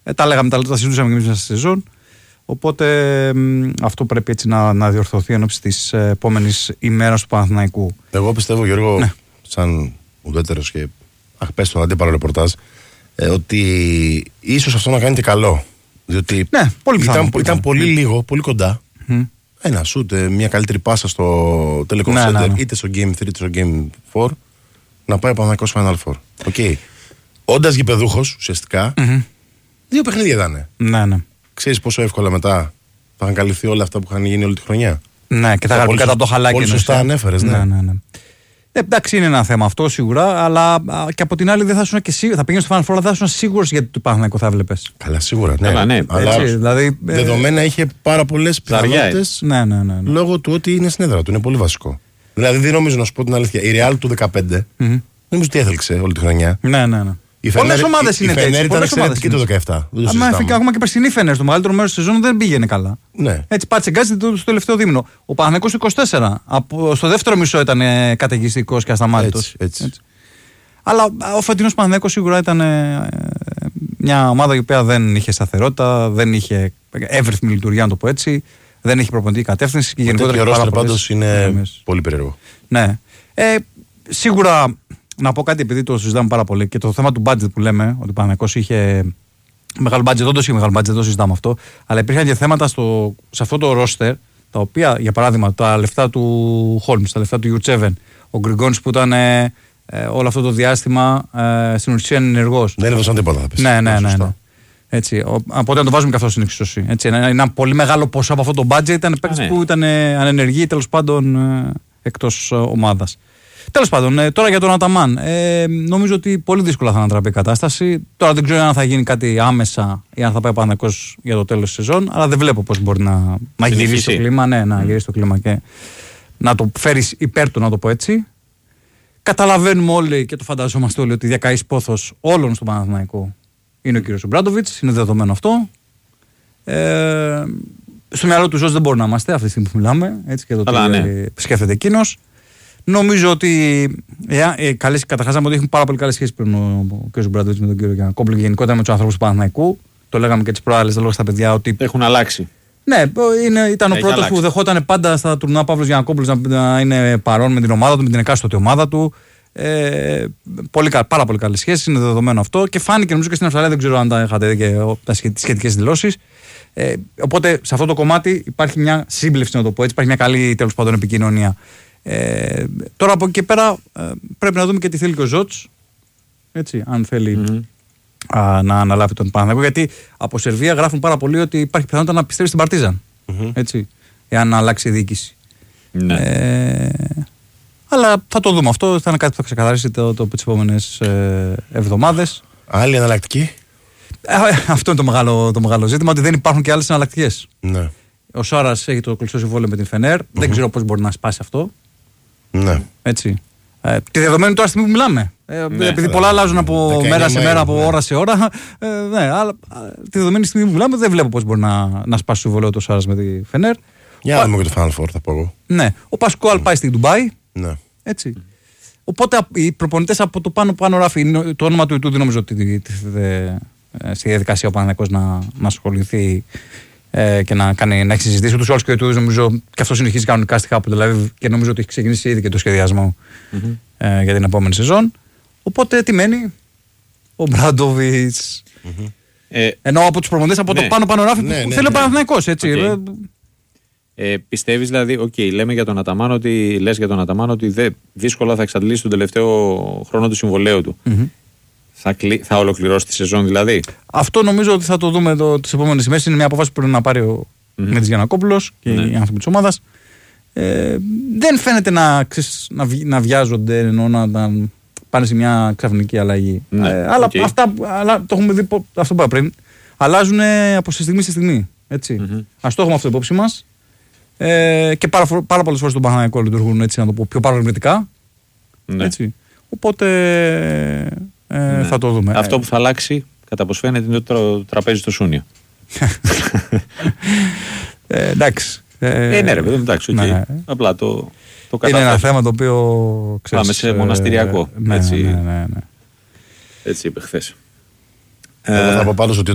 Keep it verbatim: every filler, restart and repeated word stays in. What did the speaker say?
Ε, τα λέγαμε, τα, τα συζητούσαμε και εμείς μέσα στη σεζόν. Οπότε μ, αυτό πρέπει έτσι να, να διορθωθεί ενώπιση της επόμενης ημέρας του Παναθηναϊκού. Εγώ πιστεύω, Γιώργο, ναι. σαν ουδέτερος και αχ, πες το αντίπαλο ρεπορτάζ, ε, ότι ίσως αυτό να κάνει και καλό. Διότι ναι, πολύ ήταν, πιθανό, ήταν πολύ mm. λίγο, πολύ κοντά. Mm. Ένα σούτ, μια καλύτερη πάσα στο Telecom ναι, Center, ναι, ναι. είτε στο Game τρία είτε στο Game τέσσερα, να πάει ο Παναθηναϊκός Final Four. Okay. Όντας γηπεδούχος, ουσιαστικά, mm-hmm. δύο παιχνίδια ήταν. Ναι, ναι. Ξέρεις πόσο εύκολα μετά θα είχαν καλυφθεί όλα αυτά που είχαν γίνει όλη τη χρονιά. Ναι, και θα γραφεί κατά το χαλάκι. Πολύ σωστά ανέφερες, ναι. ναι, ναι, ναι. Ε, εντάξει, είναι ένα θέμα αυτό σίγουρα, αλλά α, και από την άλλη δεν θα ήσουν και σίγουρο. Θα πήγαινε στο Final Four, δεν θα ήσουν σίγουρο γιατί το Παναθηναϊκό θα έβλεπες. Καλά, σίγουρα. Ναι, Καλά, ναι. Αλλά έτσι, δηλαδή, δεδομένα είχε πάρα πολλές πιθανότητες ναι, ναι, ναι, ναι. λόγω του ότι είναι στην έδρα του. Είναι πολύ βασικό. Δηλαδή δεν νομίζω, να σου πω την αλήθεια, η Real του δεκαπέντε mm-hmm. νομίζω ότι έθελξε όλη τη χρονιά. Ναι, ναι, ναι. Πολλές ομάδες είναι τέτοιες. Η Φενέρ ήταν εξαιρετική το δεκαεπτά. Ακόμα και περσινή Φενέρ στο μεγαλύτερο μέρος της σεζόν δεν πήγαινε καλά. Ναι. Έτσι πάτησε γκάζι στο τελευταίο δίμηνο. Ο Παναθηναϊκός είκοσι τέσσερα. Από, στο δεύτερο μισό ήταν καταιγιστικός και ασταμάτητος. Έτσι, έτσι. έτσι. Αλλά ο φετινός Παναθηναϊκός σίγουρα ήταν ε, μια ομάδα η οποία δεν είχε σταθερότητα, δεν είχε εύρυθμη λειτουργία, να το πω έτσι. Δεν είχε προπονητική κατεύθυνση. Και γενικότερα ρόστερ πάντως είναι πολύ περίεργο. Ναι. Ε, σίγουρα. Να πω κάτι, επειδή το συζητάμε πάρα πολύ και το θέμα του budget που λέμε, ότι ο Παναθηναϊκός είχε μεγάλο budget, δεν το είχε μεγάλο budget, δεν το συζητάμε αυτό. Αλλά υπήρχαν και θέματα στο, σε αυτό το roster, τα οποία, για παράδειγμα, τα λεφτά του Holmes, τα λεφτά του Γιουρτσέβεν, ο Γκριγκόνης που ήταν ε, ε, όλο αυτό το διάστημα ε, στην ουσία ενεργός. Δεν έδωσαν τίποτα, θα πεις. Ναι, ναι, ναι. ναι. Έτσι, ο, οπότε να το βάζουμε και αυτό στην εξισωσή. Έτσι, ένα, ένα πολύ μεγάλο ποσό από αυτό το budget ήταν παίκτες που ήταν ε, ανενεργοί, τέλος πάντων ε, εκτός ε, ομάδας. Τέλος πάντων, ε, τώρα για τον Αταμάν. Ε, νομίζω ότι πολύ δύσκολα θα ανατραπεί η κατάσταση. Τώρα δεν ξέρω αν θα γίνει κάτι άμεσα ή αν θα πάει ο Παναθηναϊκός για το τέλος της σεζόν, αλλά δεν βλέπω πώς μπορεί να, να γυρίσει το κλίμα. Ναι, να mm. γυρίσει το κλίμα και να το φέρει υπέρ του, να το πω έτσι. Καταλαβαίνουμε όλοι και το φανταζόμαστε όλοι ότι διακαής πόθος όλων στον Παναθηναϊκό είναι ο κύριος Ομπράντοβιτς, είναι δεδομένο αυτό. Ε, στο μυαλό του Ζος δεν μπορεί να είμαστε αυτή τη στιγμή που μιλάμε, έτσι και το τι ναι. σκέφτεται εκείνος. Νομίζω ότι ε, ε, καλές, καταρχάς ότι έχουν πάρα πολύ καλές σχέσεις πριν ο, ο κ. Μπράντοβιτς με τον κύριο Γιαννακόπουλο και γενικότερα με τους ανθρώπους του Παναθηναϊκού. Το λέγαμε και τις προάλλες, δεν λόγω στα παιδιά ότι. Έχουν αλλάξει. Ναι, είναι, ήταν Έχει ο πρώτος που δεχόταν πάντα στα τουρνουά Παύλος Γιαννακόπουλος να, να είναι παρόν με την ομάδα του, με την εκάστοτε ομάδα του. Ε, πολύ, πάρα πολύ καλές σχέσεις, είναι δεδομένο αυτό και φάνηκε νομίζω και στην Αυστραλία, δεν ξέρω αν τα είχατε δει και τις σχετικές δηλώσεις. Ε, οπότε σε αυτό το κομμάτι υπάρχει μια σύμπλευση, να το πω έτσι, υπάρχει μια καλή τέλος πάντων επικοινωνία. Ε, τώρα από εκεί και πέρα ε, πρέπει να δούμε και τι θέλει και ο Ζότς, έτσι, αν θέλει mm-hmm. α, να αναλάβει τον Παναθηναϊκό, γιατί από Σερβία γράφουν πάρα πολύ ότι υπάρχει πιθανότητα να πιστέψει στην Παρτίζαν, mm-hmm. έτσι, εάν αλλάξει η διοίκηση. Mm-hmm. Ε, αλλά θα το δούμε αυτό, θα είναι κάτι που θα ξεκαθαρίσει το, το, τις επόμενες ε, εβδομάδες. Άλλη εναλλακτική. Ε, αυτό είναι το μεγάλο, το μεγάλο ζήτημα, ότι δεν υπάρχουν και άλλες εναλλακτικές. Ναι. Ο Σάρας έχει το κλειστό συμβόλαιο με την Φενέρ, mm-hmm. δεν ξέρω πώς μπορεί να σπάσει αυτό. Ναι. Έτσι. Ε, τη δεδομένη τώρα στιγμή που μιλάμε. Ε, ναι, επειδή ναι, πολλά αλλάζουν από μέρα σε μέρα, από ναι. ώρα σε ώρα. Ε, ναι, αλλά τη δεδομένη στιγμή που μιλάμε δεν βλέπω πώς μπορεί να, να σπάσει το συμβόλαιο του Σάρας με τη Φενέρ. Για να δούμε και το Final Four, θα πω εγώ. Ναι. Ο Πασκουάλ mm. πάει στη Ντουμπάι. Ναι. Έτσι. Οπότε οι προπονητές από το πάνω πάνω ράφι, το όνομα του Ιτούδη νομίζω ότι τίθεται στη διαδικασία ο Παναθηναϊκός να, να ασχοληθεί ε, και να, κάνει, να έχει συζητήσει. Ούτως όλους και ο Ιτούδης νομίζω και αυτό συνεχίζει κανονικά στη Χάπου, δηλαδή, και νομίζω ότι έχει ξεκινήσει ήδη και το σχεδιασμό mm-hmm. ε, για την επόμενη σεζόν. Οπότε τι μένει, ο Μπράντοβιτς. Mm-hmm. Ε, Ενώ από τους προπονητές από ναι. το πάνω πάνω ράφι ναι, που ναι, θέλει ναι, ο Παναθηναϊκός, έτσι. Okay. Ε, πιστεύεις δηλαδή, οκ, okay, λέμε για τον Αταμάν ότι, λες για τον Αταμάν ότι δε, δύσκολα θα εξαντλήσει τον τελευταίο χρόνο του συμβολαίου του. Mm-hmm. Θα, κλει... θα ολοκληρώσει τη σεζόν δηλαδή. Αυτό νομίζω ότι θα το δούμε τις επόμενες ημέρες. Είναι μια απόφαση που πρέπει να πάρει ο mm-hmm. Μέτης Γιαννακόπουλος και ναι. οι άνθρωποι της ομάδας. Ε, δεν φαίνεται να, ξέρεις, να, βι... να βιάζονται, ενώ να, να πάνε σε μια ξαφνική αλλαγή. Ναι. Ε, αλλά okay. αυτά, αλλά το έχουμε δει αυτό που είπα πριν. Αλλάζουν από σε στιγμή σε στιγμή. Έτσι. Mm-hmm. Ας το έχουμε αυτό υπόψη μας. Ε, και πάρα, πάρα πολλές φορές τον Παναθηναϊκό λειτουργούν, έτσι, να το πω, πιο παρορμητικά. Ναι. Έτσι. Οπότε ε, ναι. θα το δούμε. Αυτό που θα αλλάξει, κατά πως φαίνεται, είναι το τραπέζι στο Σούνιο. ε, εντάξει. Ε, ε, ναι, ρε παιδί, εντάξει. Okay. Ναι. Απλά το, το είναι ένα θέμα το οποίο ξέρεις, πάμε σε μοναστηριακό. Ε, ναι, έτσι, ναι, ναι, ναι. έτσι είπε χθες. Εγώ θα πω πάντως ότι